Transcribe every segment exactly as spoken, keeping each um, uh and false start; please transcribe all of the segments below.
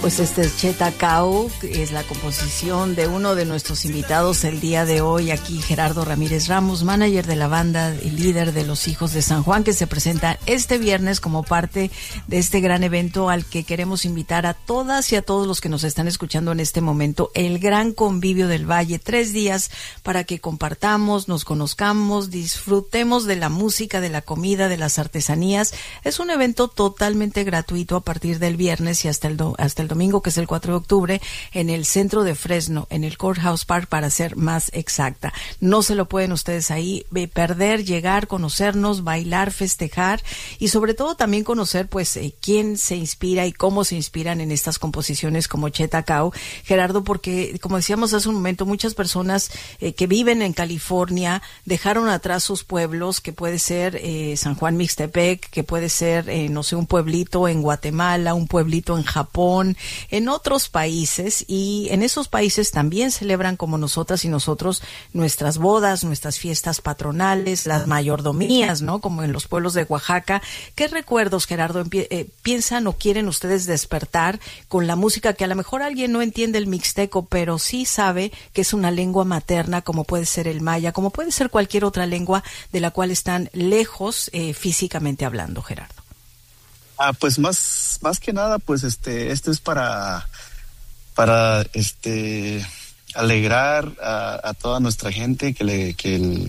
Pues este es Cheta Cao, es la composición de uno de nuestros invitados el día de hoy aquí, Gerardo Ramírez Ramos, manager de la banda y líder de Los Hijos de San Juan, que se presenta este viernes como parte de este gran evento al que queremos invitar a todas y a todos los que nos están escuchando en este momento, el Gran Convivio del Valle, tres días para que compartamos, nos conozcamos, disfrutemos de la música, de la comida, de las artesanías. Es un evento totalmente gratuito a partir del viernes y hasta el, do, hasta el domingo, que es el cuatro de octubre, en el centro de Fresno, en el Courthouse Park, para ser más exacta. No se lo pueden ustedes ahí perder, llegar, conocernos, bailar, festejar y sobre todo también conocer pues eh, quién se inspira y cómo se inspiran en estas composiciones como Cheta Cao, Gerardo, porque como decíamos hace un momento, muchas personas eh, que viven en California dejaron atrás sus pueblos, que puede ser eh, San Juan Mixtepec, que puede ser, eh, no sé, un pueblito en Guatemala, un pueblito en Japón, en otros países, y en esos países también celebran como nosotras y nosotros nuestras bodas, nuestras fiestas patronales, las mayordomías, ¿no? Como en los pueblos de Oaxaca. ¿Qué recuerdos, Gerardo, empie- eh, piensan o quieren ustedes despertar con la música que a lo mejor alguien no entiende el mixteco, pero sí sabe que es una lengua materna, como puede ser el maya, como puede ser cualquier otra lengua de la cual están lejos eh, físicamente hablando, Gerardo? Ah, pues más, más que nada, pues este, esto es para, para este, alegrar a, a toda nuestra gente que le, que, el,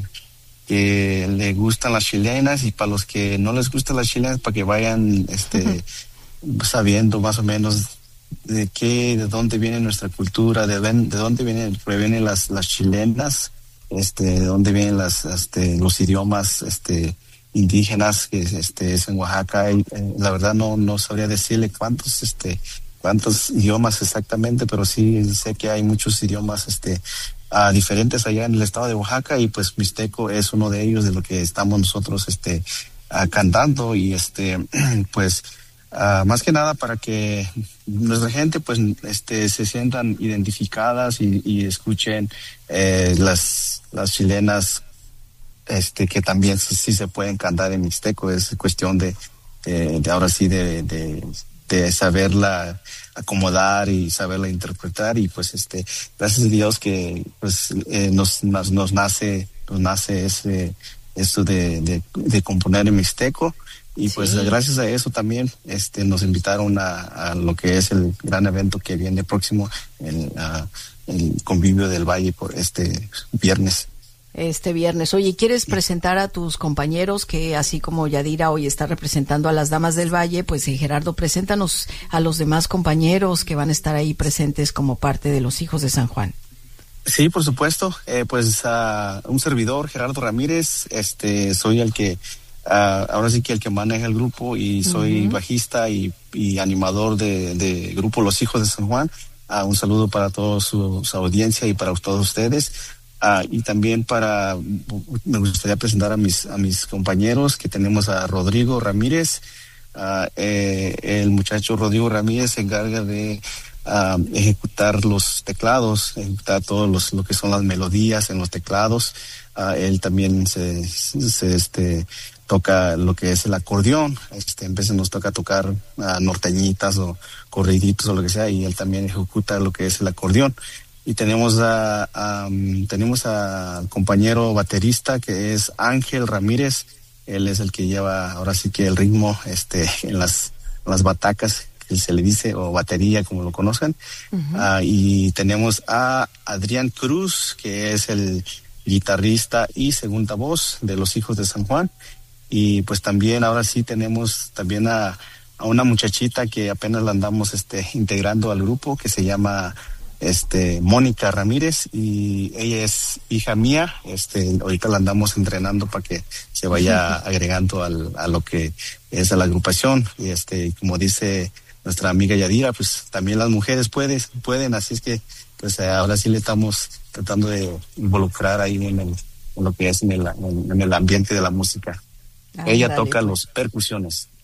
que le gustan las chilenas, y para los que no les gustan las chilenas, para que vayan, este, uh-huh. sabiendo más o menos de qué, de dónde viene nuestra cultura, de, ven, de dónde vienen, provienen las, las chilenas, este, de dónde vienen las, este, los idiomas, este, indígenas que este es en Oaxaca. Y, eh, la verdad no no sabría decirle cuántos este cuántos idiomas exactamente, pero sí sé que hay muchos idiomas este uh, diferentes allá en el estado de Oaxaca, y pues mixteco es uno de ellos, de lo que estamos nosotros este uh, cantando, y este pues uh, más que nada para que nuestra gente pues este se sientan identificadas y, y escuchen eh, las las chilenas, este que también sí, sí se pueden cantar en mixteco. Es cuestión de, de, de ahora sí de, de, de saberla acomodar y saberla interpretar, y pues este gracias a Dios que pues eh, nos, nos nos nace nos nace ese esto de, de, de componer en mixteco, y pues sí. Gracias a eso también este nos invitaron a, a lo que es el gran evento que viene próximo, el, a, el Convivio del Valle, por este viernes. Este viernes. Oye, ¿quieres presentar a tus compañeros que, así como Yadira hoy está representando a las Damas del Valle, pues eh, Gerardo, preséntanos a los demás compañeros que van a estar ahí presentes como parte de Los Hijos de San Juan? Sí, por supuesto. Eh, pues uh, un servidor, Gerardo Ramírez, este, soy el que, uh, ahora sí que el que maneja el grupo, y soy uh-huh. bajista y, y animador de, de grupo Los Hijos de San Juan. Uh, un saludo para toda su, su audiencia y para todos ustedes. Ah, y también para, me gustaría presentar a mis a mis compañeros, que tenemos a Rodrigo Ramírez. Ah, eh, el muchacho Rodrigo Ramírez se encarga de ah, ejecutar los teclados, ejecutar todos los lo que son las melodías en los teclados. Ah, él también se, se este toca lo que es el acordeón. Este, en veces nos toca tocar ah, norteñitas o corriditos o lo que sea, y él también ejecuta lo que es el acordeón. Y tenemos a, a tenemos al compañero baterista, que es Ángel Ramírez. Él es el que lleva ahora sí que el ritmo este en las en las batacas, que se le dice, o batería como lo conozcan. Uh-huh. Uh, y tenemos a Adrián Cruz, que es el guitarrista y segunda voz de Los Hijos de San Juan. Y pues también ahora sí tenemos también a, a una muchachita que apenas la andamos este integrando al grupo, que se llama este Mónica Ramírez, y ella es hija mía. Este ahorita la andamos entrenando para que se vaya agregando al, a lo que es a la agrupación, y este como dice nuestra amiga Yadira, pues también las mujeres pueden, pueden así es que pues ahora sí le estamos tratando de involucrar ahí en, el, en lo que es en el, en, en el ambiente de la música. Ah, ella dale, toca pues. Los percusiones.